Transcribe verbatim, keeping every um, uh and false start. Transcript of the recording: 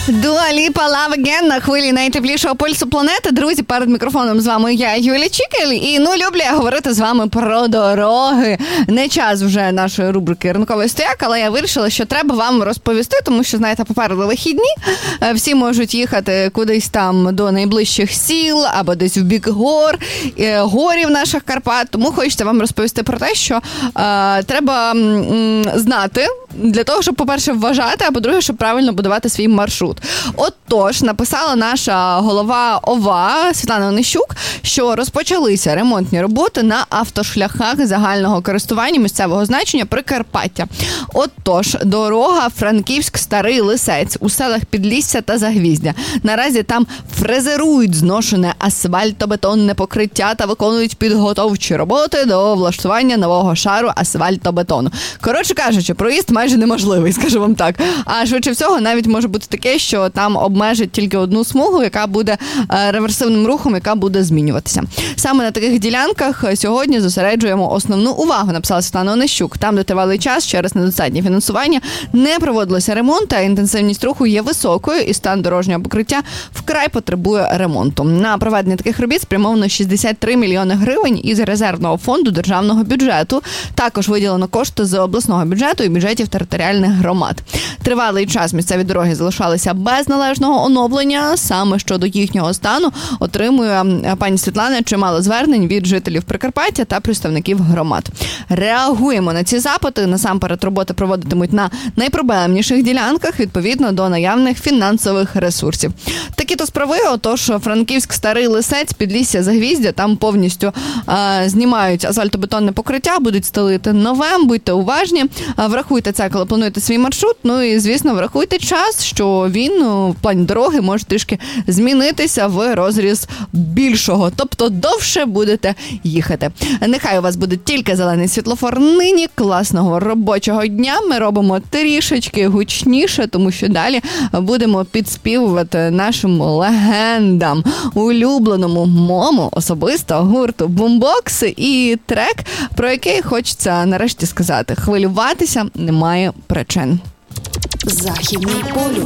Дуа Ліпа Love Again на хвилі найтеплішого пульсу планети. Друзі, перед мікрофоном з вами я, Юлія Чікель. І, ну, люблю я говорити з вами про дороги. Не час вже нашої рубрики «Ранковий стояк», але я вирішила, що треба вам розповісти, тому що, знаєте, попереду вихідні. Всі можуть їхати кудись там до найближчих сіл або десь в бік гор, горів наших Карпат. Тому хочеться вам розповісти про те, що е, треба м, знати для того, щоб, по-перше, вважати, а по-друге, щоб правильно будувати свій маршрут. Отож, написала наша голова ОВА Світлана Онищук, що розпочалися ремонтні роботи на автошляхах загального користування місцевого значення Прикарпаття. Отож, дорога Франківськ-Старий Лисець у селах Підлісся та Загвіздя. Наразі там фрезерують зношене асфальтобетонне покриття та виконують підготовчі роботи до влаштування нового шару асфальтобетону. Коротше кажучи, проїзд майже неможливий, скажу вам так. А швидше всього навіть може бути таке, що там обмежить тільки одну смугу, яка буде е, реверсивним рухом, яка буде змінюватися. Саме на таких ділянках сьогодні зосереджуємо основну увагу, написала Світлана Онищук. Там, де тривалий час через недостатнє фінансування не проводилося ремонт, а інтенсивність руху є високою і стан дорожнього покриття вкрай потребує ремонту. На проведення таких робіт спрямовано шістдесят три мільйони гривень із резервного фонду державного бюджету. Також виділено кошти з обласного бюджету і бюджетів територіальних громад. Тривалий час місцеві дороги залишалися без належного оновлення. Саме щодо їхнього стану отримує пані Світлана чимало звернень від жителів Прикарпаття та представників громад. Реагуємо на ці запити. Насамперед роботи проводитимуть на найпроблемніших ділянках відповідно до наявних фінансових ресурсів. Такі-то справи. Отож, Франківськ-Старий Лисець, Підлісся, Загвіздя, там повністю е, знімають асфальтобетонне покриття, будуть стелити нове, будьте уважні, врахуйте це, коли плануєте свій маршрут, ну і, звісно, врахуйте час, що він в плані дороги може трішки змінитися в розріз більшого, тобто довше будете їхати. Нехай у вас буде тільки зелений світлофор нині, класного робочого дня, ми робимо трішечки гучніше, тому що далі будемо підспівувати нашим легендам, улюбленому мому особисто гурту Бумбокс і трек, про який хочеться нарешті сказати: хвилюватися немає причин. Західний полюс.